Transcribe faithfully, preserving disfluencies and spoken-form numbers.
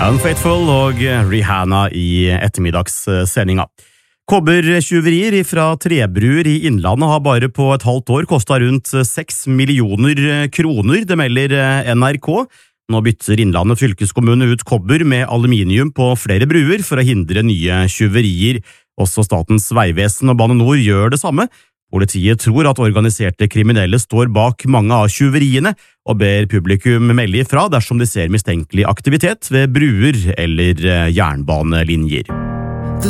Unfaithful og Rihanna i ettermiddagssendinga. Kobbertjuverier fra trebruer i Innlandet har bare på et halvt år kostet rundt seks millioner kroner, det melder N R K. Nå bytter Innlandet fylkeskommune ut kobber med aluminium på flere bruer for å hindre nye tjuverier. Også Statens vegvesen og Bane Nor gjør det samme. Politiet tror at organiserte kriminelle står bak mange av tjuveriene, og ber publikum melde ifra dersom de ser mistenkelig aktivitet ved bruer eller jernbanelinjer.